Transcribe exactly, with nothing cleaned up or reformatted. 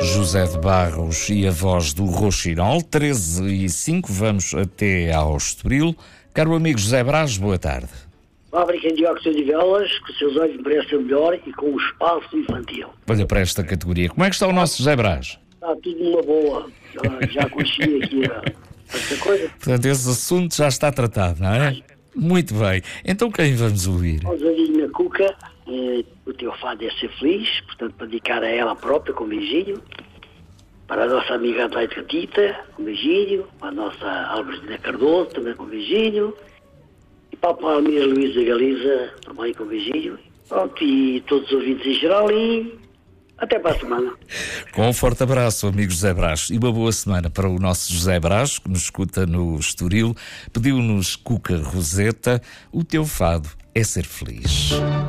José de Barros e a voz do Rouxinol. Treze e cinco, vamos até ao Estoril. Caro amigo José Brás, boa tarde. Fábrica em dióxido de velas, que os seus olhos merecem melhor e com o espaço infantil. Olha para esta categoria. Como é que está o nosso José Brás? Está tudo numa boa. Já, já conheci aqui a, esta coisa. Portanto, esse assunto já está tratado, não é? Muito bem. Então quem vamos ouvir? Vamos ouvir na Cuca, eh, o teu fado é ser feliz, portanto, para dedicar a ela própria, com um beijinho. Para a nossa amiga Adelaide Catita, com um beijinho. Para a nossa Albertina Cardoso, também com um beijinho. E para a Palmeira Luísa Galiza, também com um beijinho. Pronto, e todos os ouvintes em geral, e até para a semana. Com um forte abraço, amigo José Brás, e uma boa semana para o nosso José Brás, que nos escuta no Estoril. Pediu-nos Cuca Roseta, o teu fado é ser feliz.